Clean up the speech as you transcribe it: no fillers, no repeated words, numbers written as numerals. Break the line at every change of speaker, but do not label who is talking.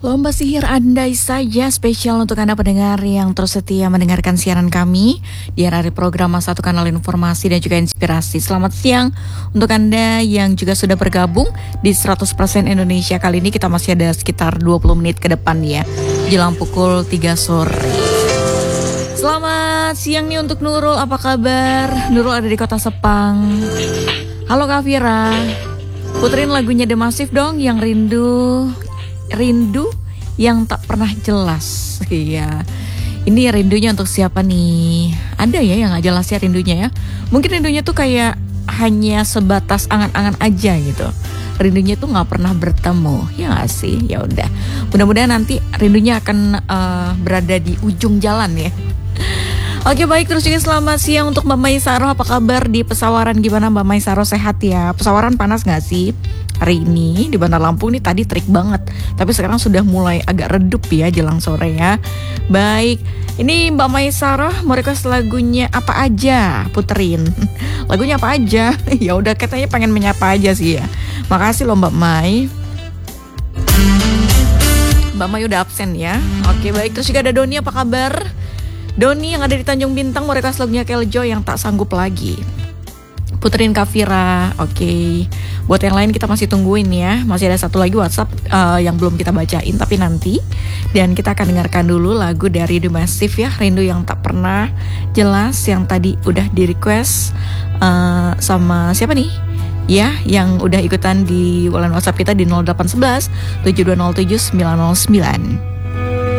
Lomba sihir andai saja spesial untuk Anda pendengar yang terus setia mendengarkan siaran kami di hari program Satu Kanal Informasi dan juga Inspirasi. Selamat siang untuk Anda yang juga sudah bergabung di 100% Indonesia. Kali ini kita masih ada sekitar 20 menit ke depan ya, jelang pukul 3 sore. Selamat siang nih untuk Nurul, apa kabar? Nurul ada di kota Sepang. Halo Kak Fira, puterin lagunya The Massive dong yang rindu yang tak pernah jelas. Iya. Ini rindunya untuk siapa nih? Ada ya yang gak jelas ya rindunya ya. Mungkin rindunya tuh kayak hanya sebatas angan-angan aja gitu. Rindunya tuh gak pernah bertemu. Ya gak sih? Ya udah. Mudah-mudahan nanti rindunya akan berada di ujung jalan ya. Oke baik, terus juga selamat siang untuk Mbak Maisaro. Apa kabar di Pesawaran? Gimana Mbak Maisaro, sehat ya? Pesawaran panas gak sih? Hari ini di Bandar Lampung nih tadi terik banget, tapi sekarang sudah mulai agak redup ya jelang sore ya. Baik, ini Mbak Maisaro mau request lagunya apa aja? Puterin lagunya apa aja? Ya udah, katanya pengen menyapa aja sih ya. Makasih loh Mbak Mai. Mbak Mai udah absen ya. Oke baik, terus juga ada Doni, apa kabar? Doni yang ada di Tanjung Bintang mau request lagunya Keljo yang tak sanggup lagi. Puterin Kak Fira. Oke. Buat yang lain kita masih tungguin ya. Masih ada satu lagi WhatsApp yang belum kita bacain, tapi nanti. Dan kita akan dengarkan dulu lagu dari The Massive ya, Rindu Yang Tak Pernah Jelas, yang tadi udah di request sama siapa nih? Ya, yang udah ikutan di WhatsApp kita di 0811 7207 909.